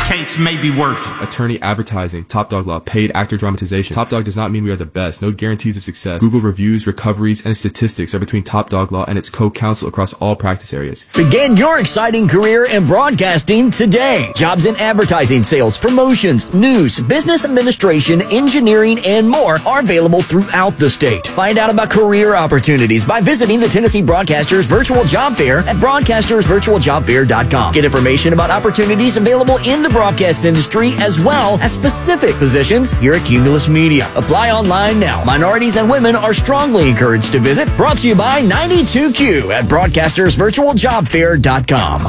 case may be worth it. Attorney advertising, Top Dog Law, paid actor dramatization. Top Dog does not mean we are the best. No guarantees of success. Google reviews, recoveries, and statistics are between Top Dog Law and its co-counsel across all practice areas. Begin your exciting career in broadcasting today. Jobs in advertising, sales, promotions, news, business administration, engineering, and more are available throughout the state. Find out about career opportunities by visiting the Tennessee Broadcasters Virtual Job Fair at broadcastersvirtualjobfair.com. Get information about opportunities available in the broadcast industry as well as specific positions here at Cumulus Media. Apply online now. Minorities and women are strongly encouraged to visit. Brought to you by 92Q at broadcastersvirtualjobfair.com.